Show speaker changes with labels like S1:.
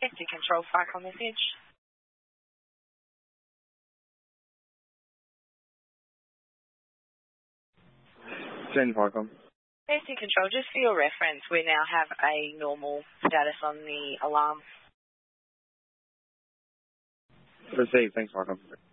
S1: Safety Control FICOM message.
S2: Send FICOM.
S1: Safety Control, just for your reference, we now have a normal status on the alarm.
S2: Received. Thanks, FICOM.